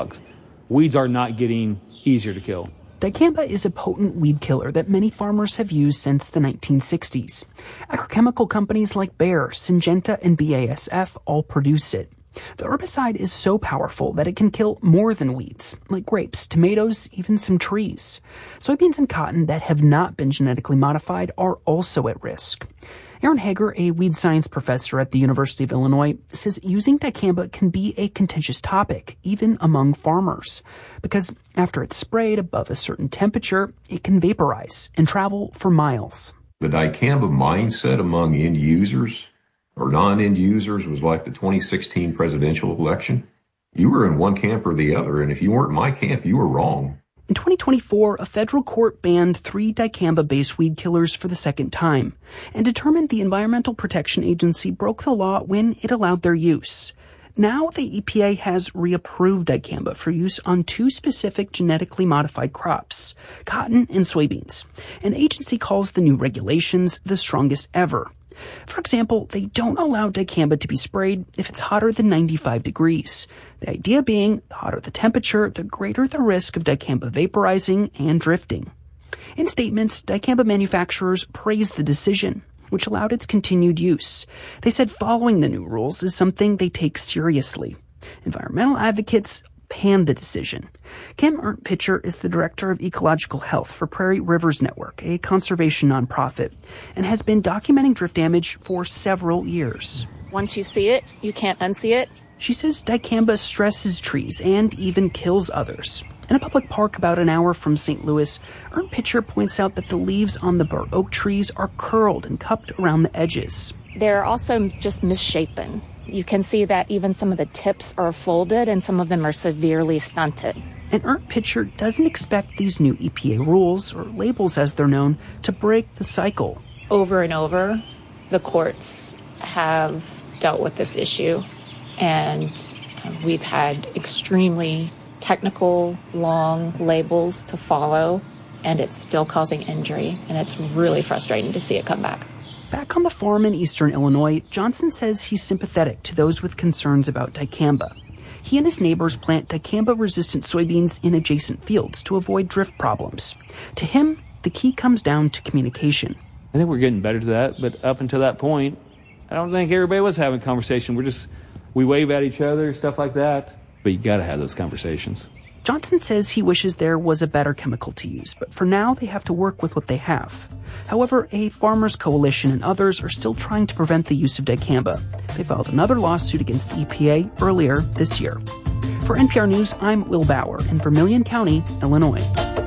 Weeds are not getting easier to kill. Dicamba is a potent weed killer that many farmers have used since the 1960s. Agrochemical companies like Bayer, Syngenta, and BASF all produce it. The herbicide is so powerful that it can kill more than weeds, like grapes, tomatoes, even some trees. Soybeans and cotton that have not been genetically modified are also at risk. Aaron Hager, a weed science professor at the University of Illinois, says using dicamba can be a contentious topic, even among farmers, because after it's sprayed above a certain temperature, it can vaporize and travel for miles. The dicamba mindset among end users or non-end users was like the 2016 presidential election. You were in one camp or the other, and if you weren't in my camp, you were wrong. In 2024, a federal court banned 3 dicamba-based weed killers for the second time and determined the Environmental Protection Agency broke the law when it allowed their use. Now the EPA has reapproved dicamba for use on 2 specific genetically modified crops, cotton and soybeans. And the agency calls the new regulations the strongest ever. For example, they don't allow dicamba to be sprayed if it's hotter than 95 degrees. The idea being, the hotter the temperature, the greater the risk of dicamba vaporizing and drifting. In statements, dicamba manufacturers praised the decision, which allowed its continued use. They said following the new rules is something they take seriously. Environmental advocates panned the decision. Kim Ernst-Pitcher is the director of ecological health for Prairie Rivers Network, a conservation nonprofit, and has been documenting drift damage for several years. Once you see it, you can't unsee it. She says dicamba stresses trees and even kills others. In a public park about an hour from St. Louis, Ernst-Pitcher points out that the leaves on the bur oak trees are curled and cupped around the edges. They're also just misshapen. You can see that even some of the tips are folded and some of them are severely stunted. And Ernst-Pitcher doesn't expect these new EPA rules, or labels as they're known, to break the cycle. Over and over, the courts have dealt with this issue, and we've had extremely technical, long labels to follow, and it's still causing injury, and it's really frustrating to see it come back. Back on the farm in eastern Illinois, Johnson says he's sympathetic to those with concerns about dicamba. He and his neighbors plant dicamba-resistant soybeans in adjacent fields to avoid drift problems. To him, the key comes down to communication. I think we're getting better to that, but up until that point, I don't think everybody was having a conversation. We wave at each other, stuff like that. But you got to have those conversations. Johnson says he wishes there was a better chemical to use, but for now they have to work with what they have. However, a farmers' coalition and others are still trying to prevent the use of dicamba. They filed another lawsuit against the EPA earlier this year. For NPR News, I'm Will Bauer in Vermilion County, Illinois.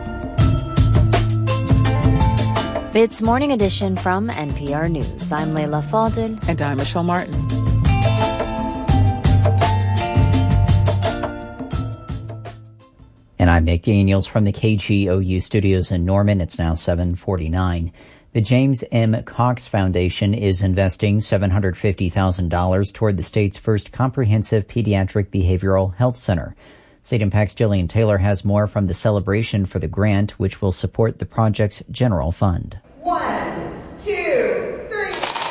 It's Morning Edition from NPR News. I'm Leila Fadel. And I'm Michelle Martin. And I'm Nick Daniels from the KGOU studios in Norman. It's now 7:49. The James M. Cox Foundation is investing $750,000 toward the state's first comprehensive pediatric behavioral health center. State Impact's Jillian Taylor has more from the celebration for the grant, which will support the project's general fund. 1, 2, 3.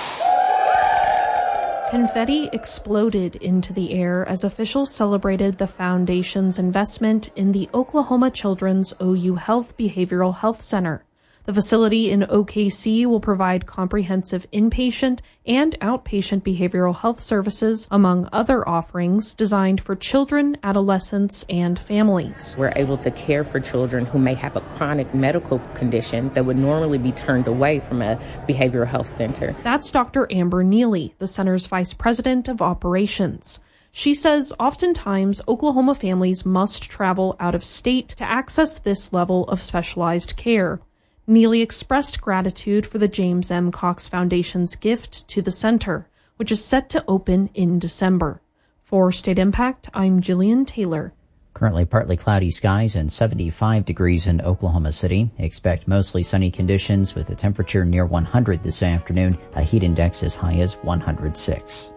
Confetti exploded into the air as officials celebrated the foundation's investment in the Oklahoma Children's OU Health Behavioral Health Center. The facility in OKC will provide comprehensive inpatient and outpatient behavioral health services, among other offerings designed for children, adolescents, and families. We're able to care for children who may have a chronic medical condition that would normally be turned away from a behavioral health center. That's Dr. Amber Neely, the center's vice president of operations. She says oftentimes Oklahoma families must travel out of state to access this level of specialized care. Neely expressed gratitude for the James M. Cox Foundation's gift to the center, which is set to open in December. For State Impact, I'm Jillian Taylor. Currently partly cloudy skies and 75 degrees in Oklahoma City. Expect mostly sunny conditions with a temperature near 100 this afternoon, a heat index as high as 106.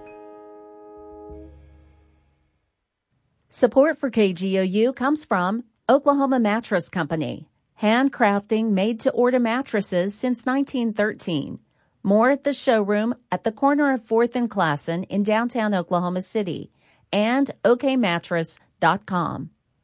Support for KGOU comes from Oklahoma Mattress Company. Handcrafting made-to-order mattresses since 1913. More at the showroom at the corner of 4th and Classen in downtown Oklahoma City and okmattress.com.